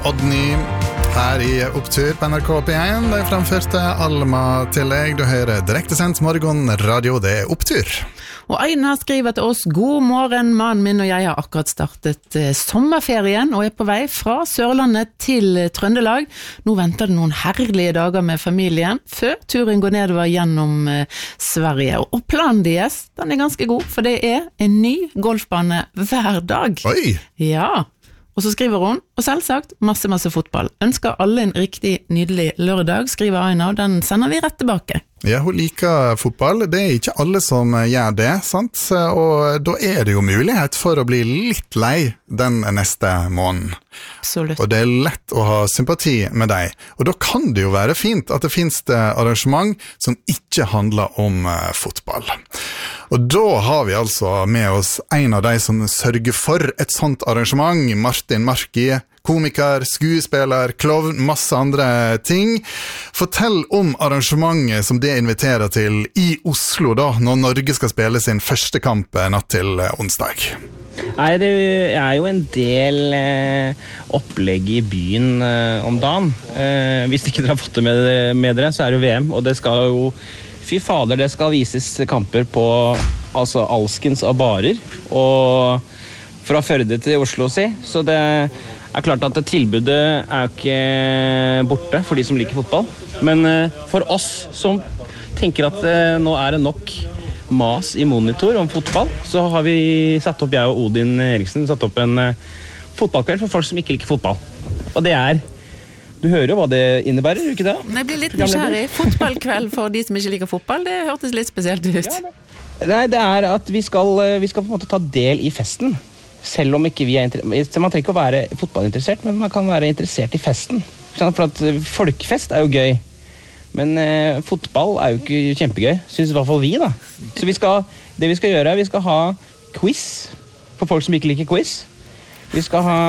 Oddny her i Opptur på NRK P1. De fremførte Alma til deg. Du hører direktesendt morgenradio, det Opptur. Og Einar skriver til oss: God morgen, mannen min og jeg har akkurat startet sommerferien og på vei fra Sørlandet til Trøndelag. Nå venter det noen herlige dager med familien, før turen går nedover gjennom Sverige. Og planen deres, den ganske god, for det en ny golfbane hver dag. Oi! Ja. Og så skriver hun, og selvsagt, masse fotball. Ønsker alle en riktig nydelig lørdag, skriver Einar, den sender vi rett tilbake. Ja, hun liker fotball. Det ikke alle som gjør det, sant? Og da det jo mulighet for å bli litt lei den neste måneden. Absolutt. Og det lett å ha sympati med deg. Og da kan det jo være fint at det finnes arrangement som ikke handler om fotball. Og da har vi altså med oss en av de som sørger for et sånt arrangement, Martin Marki, komiker, skuespiller, klovn, masse andre ting. Fortell om arrangementet som det inviterer til i Oslo da, når Norge skal spille sin første kamp natt til onsdag. Nei, det jo en del opplegg i byen om dagen. Hvis ikke dere har fått det med dere, så det jo VM, og det skal jo, fy fader, det skal vises kamper på altså alskens av barer, og fra Førde til Oslo, så det klart at tilbudet jo ikke borte for de som liker fotball, men for oss som tenker at nå det nok mas i monitor om fotball, så har vi satt opp, jeg og Odin Eriksen, satt opp en fotballkveld for folk som ikke liker fotball. Og det du hører jo hva det innebærer, ikke det? Jeg blir litt nysgjerrig. Fotballkveld for de som ikke liker fotball, det hørtes litt spesielt ut. Ja, nei, det at vi skal på en måte ta del i festen. Selv om ikke vi interessert. Man trenger ikke å være fotballinteressert, men man kan være interessert i festen. For at folkefest jo gøy. Men fotball jo ikke kjempegøy, synes i hvert fall vi da. Så det vi skal gjøre, vi skal ha quiz for folk som ikke liker quiz. Vi skal ha...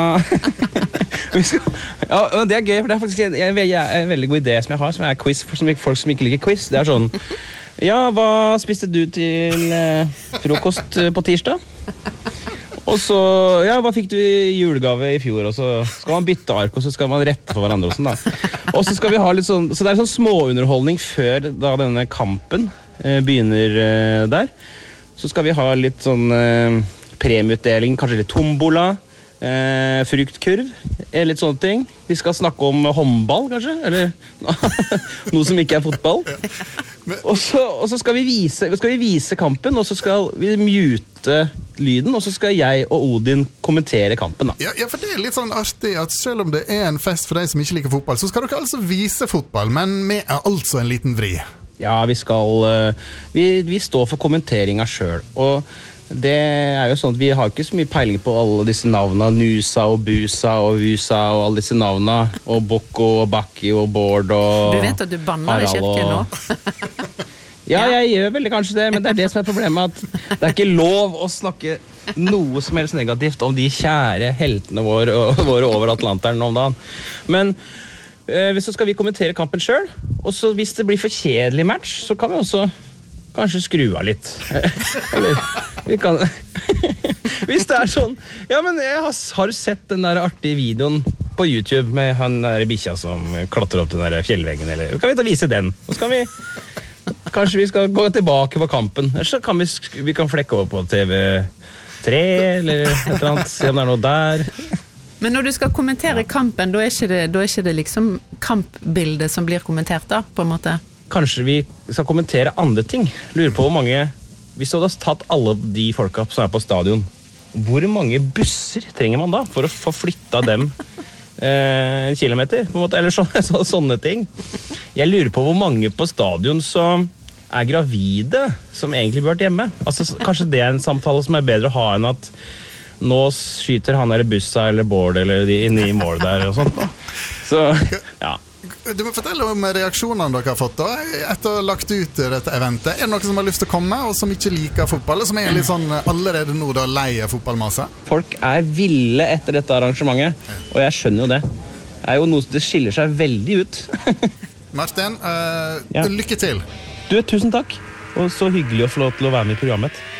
ja, det gøy, for det faktisk en veldig god idé som jeg har, som quiz for folk som ikke liker quiz. Det sånn, ja, hva spiste du til frokost på tirsdag? Og så, ja, hva fikk du i julegave i fjor? Og så skal man bytte ark, og så skal man rette for hverandre og sånn da. Og så skal vi ha litt sånn, så det sånn småunderholdning før da denne kampen begynner der. Så skal vi ha litt sånn premieutdeling, kanskje litt tombola, fruktkurv, litt sånne ting. Vi skal snakke om håndball, kanskje, eller noe som ikke fotball. Og så skal vi vise kampen, og så skal vi mute lyden, og så skal jeg og Odin kommentere kampen da. Ja, for det litt sånn artig at selv om det en fest for deg som ikke liker fotball, så skal dere altså vise fotball, men med altså en liten vri. Ja, vi skal vi står for kommenteringa selv, og det jo sånn at vi har ikke så mye peiling på alle disse navnene, Nusa og Busa og Vusa og alle disse navnene, og Bokko og Bakki og Bård og du vet at du banner i kirken nå? Ja, jeg gjør veldig kanskje det, men det det som problemet, at det ikke lov å snakke noe som helst negativt om de kjære heltene våre over Atlanteren om dagen. Men så skal vi kommentere kampen selv, og så hvis det blir for kjedelig match, så kan vi også kanskje skru av litt. Eller, vi kan... Hvis det sånn... Ja, men har du sett den der artige videoen på YouTube med han der bikkja som klatrer opp den der fjellveggen, eller kan vi ta vise den? Og så kan vi... Kanskje vi skal gå tilbake på kampen. Eller så kan vi kan flekke over på TV3, eller et eller annet, se om det noe der. Men når du skal kommentere kampen, da ikke det liksom kampbildet som blir kommentert da, på en måte? Kanskje vi skal kommentere andre ting. Lurer på hvor mange... Hvis du hadde tatt alle de folka som på stadion, hvor mange busser trenger man da for å få flyttet dem en kilometer? På en måte, eller sånne ting. Jeg lurer på hvor mange på stadion som gravide, som egentlig bør vært hjemme. Altså, kanskje det en samtale som bedre å ha enn at nå skyter han eller bussa eller Bård eller de inne i mål der og sånt. Så, ja. Du må fortelle om reaksjonene dere har fått da, etter å ha lagt ut dette eventet. Det noen som har lyst til å komme, og som ikke liker fotball, og som litt sånn allerede nå da lei av fotballmasse? Folk ville etter dette arrangementet, og jeg skjønner jo det. Det jo noe det skiller seg veldig ut. Martin, lykke til! Du, tusen takk, og så hyggelig å få lov til å være med i programmet.